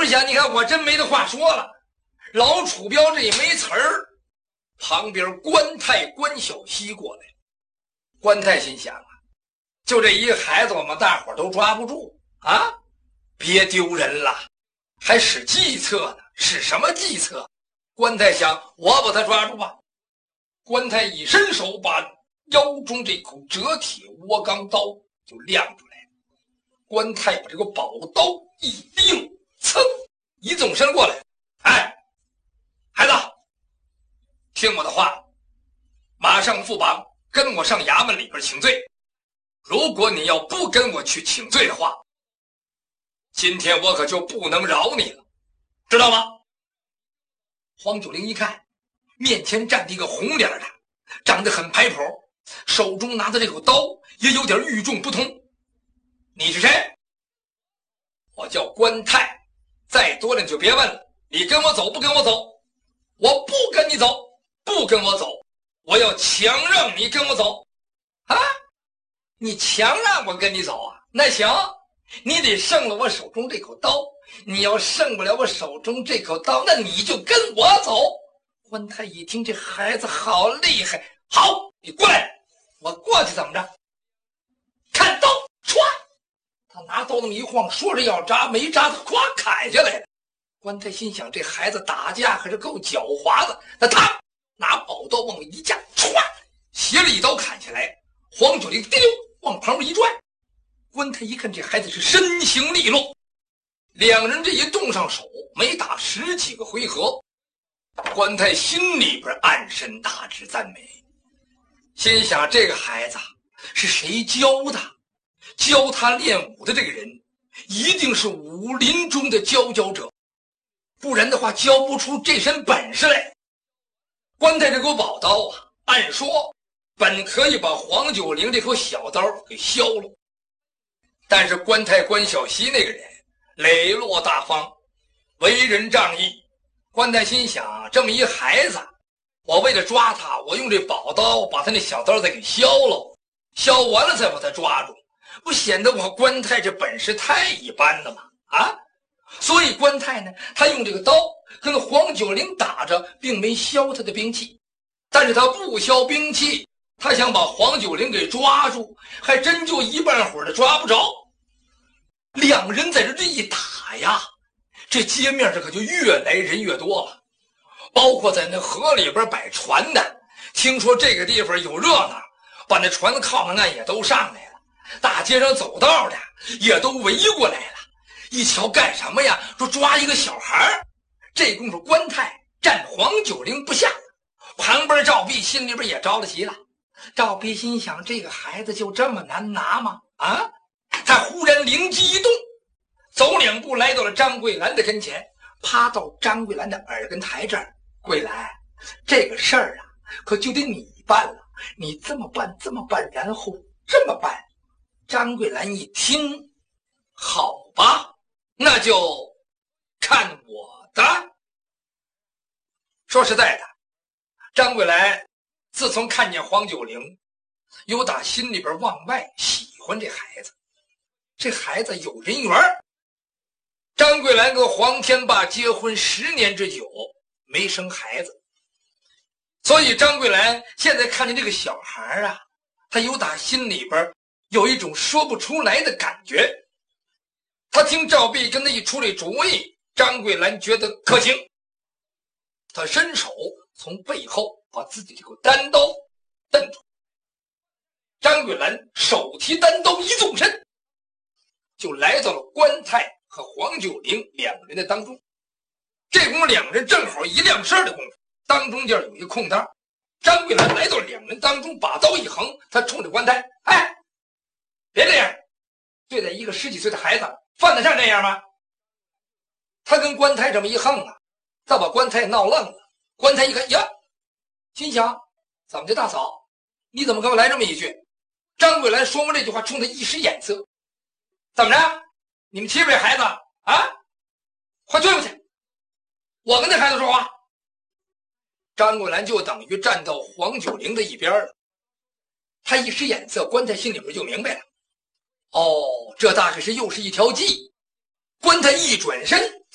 想，你看我真没得话说了。老楚标这一没词儿，旁边关泰、关小西过来。关泰心想啊，就这一个孩子，我们大伙都抓不住啊，别丢人了，还使计策呢？使什么计策？关泰想，我把他抓住吧。关泰一伸手，把腰中这口折铁窝钢刀就亮出来了。关泰把这个宝刀一拎，噌，一纵身过来，哎，孩子，听我的话，马上副榜，跟我上衙门里边请罪。如果你要不跟我去请罪的话，今天我可就不能饶你了，知道吗？黄九龄一看，面前站着一个红脸的，长得很排头，手中拿的这口刀也有点与众不同。你是谁？我叫关泰，再多了你就别问了。你跟我走不跟我走？我不跟你走，不跟我走，我要强让你跟我走啊！你强让我跟你走啊？那行，你得胜了我手中这口刀。你要胜不了我手中这口刀，那你就跟我走。关泰一听，这孩子好厉害，好，你过来，我过去怎么着？看刀，唰！他拿刀那么一晃，说着要扎，没扎，他咵砍下来了。关泰心想，这孩子打架可是够狡猾的。那他拿宝刀往一架，唰，斜了一刀砍下来。黄九龄滴溜往旁边一转。关泰一看，这孩子是身形利落。两人这一动上手，没打10几个回合，关泰心里边暗深大致赞美，心想这个孩子是谁教的？教他练武的这个人一定是武林中的佼佼者，不然的话教不出这身本事来。关泰这口宝刀啊，按说本可以把黄九龄这口小刀给削了，但是关泰关小西那个人磊落大方，为人仗义。关泰心想，这么一孩子，我为了抓他，我用这宝刀把他那小刀再给削了，削完了再把他抓住，不显得我关泰这本事太一般了吗？啊！所以关泰呢，他用这个刀跟黄九龄打着，并没削他的兵气，但是他不削兵气，他想把黄九龄给抓住，还真就一半会儿的抓不着。两人在这一打呀，这街面上可就越来人越多了，包括在那河里边摆船的，听说这个地方有热闹，把那船靠上岸也都上来了，大街上走道的也都围过来了。一瞧干什么呀？说抓一个小孩。这功夫关泰站黄九龄不下，旁边赵壁心里边也着了急了。赵壁心想，这个孩子就这么难拿吗？啊！他忽然灵机一动，走2步来到了张桂兰的跟前，趴到张桂兰的耳根台这儿。桂兰，这个事儿啊，可就得你办了。你这么办，这么办，然后这么办。张桂兰一听，好吧，那就看我的。说实在的，张桂兰自从看见黄九龄，有打心里边往外喜欢这孩子。这孩子有人缘。张桂兰跟黄天霸结婚10年之久，没生孩子，所以张桂兰现在看见这个小孩啊，她有打心里边有一种说不出来的感觉。她听赵壁跟她一出这主意，张桂兰觉得可行，她伸手从背后把自己这口单刀蹬出。张桂兰手提单刀一纵身，就来到了关泰和黄九龄2人的当中。这功夫2人正好一亮身的功夫，当中间有一空档，张桂兰来到2人当中，把刀一横，他冲着关泰，哎，别这样，对待一个10几岁的孩子犯得上这样吗？他跟关泰这么一横啊，他把关泰闹愣了。关泰一看呀，心想怎么的，大嫂，你怎么跟我来这么一句？张桂兰说完这句话，冲他一使眼色，怎么着？你们欺负这孩子啊？快追过去！我跟那孩子说话。张桂兰就等于站到黄九龄的一边了。他一使眼色，关泰心里边就明白了。哦，这大概是又是一条计。关泰一转身，